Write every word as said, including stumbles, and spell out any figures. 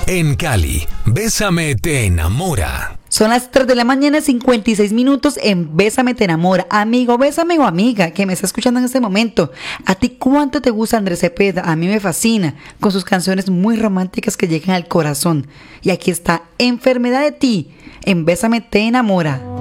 En Cali, Bésame te enamora. Son las tres de la mañana, cincuenta y seis minutos en Bésame te enamora. Amigo, bésame o amiga que me está escuchando en este momento. ¿A ti cuánto te gusta Andrés Cepeda? A mí me fascina, con sus canciones muy románticas que llegan al corazón. Y aquí está Enfermedad de ti, en Bésame te enamora.